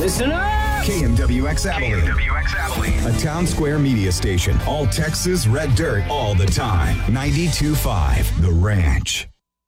Listen up! KMWX Abilene. A town square media station. All Texas red dirt all the time. 92.5 The Ranch.